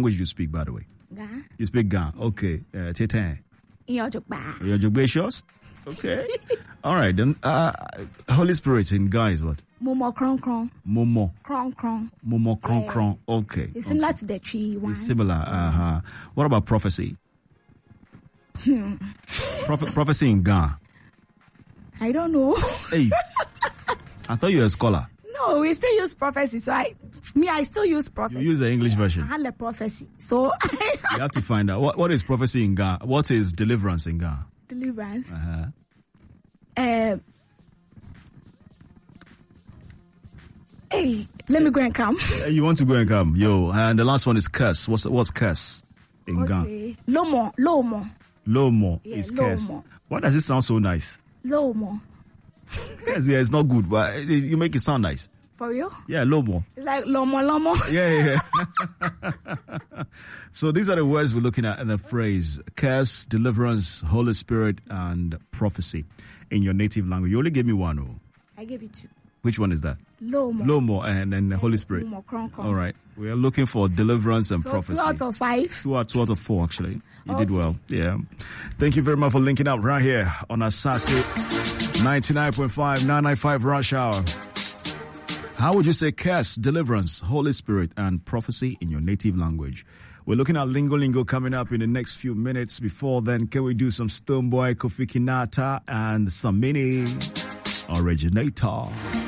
language do you speak, by the way? Ga. You speak Ga. Okay. Tete. Iyojugba. You're Jugbacious? Okay. All right, then. Holy Spirit in Ga is what? Momo kron kron. Momo. Kron kron. Momo kron kron. Okay. It's similar to the tree one. It's similar. What about prophecy? Prophecy in Ga. I don't know. Hey. I thought you were a scholar. No, we still use prophecy. So I still use prophecy. You use the English version. I had prophecy. So you have to find out what is prophecy in Ga. What is deliverance in Ga? Deliverance. Hey, let me go and come. You want to go and come, yo? And the last one is curse. What's curse in Ga? Lomo. Lomo Yeah, is curse. Lomo. Why does it sound so nice? Lomo. Yes, it's not good, but you make it sound nice. For you? Yeah, Lomo. It's like lomo. Yeah. So these are the words we're looking at in the phrase curse, deliverance, Holy Spirit, and prophecy in your native language. You only gave me one. Oh. I gave you two. Which one is that? Lomo. And then the Holy Spirit. Lomo, kron. All right. We are looking for deliverance and prophecy. 2 out of 5. 2 out of 4, actually. You did well. Yeah. Thank you very much for linking up right here on Asase 99.5, 995 Rush Hour. How would you say curse, deliverance, Holy Spirit, and prophecy in your native language? We're looking at Lingo coming up in the next few minutes. Before then, can we do some Stonebwoy, Kofi Kinata, and Samini Originator?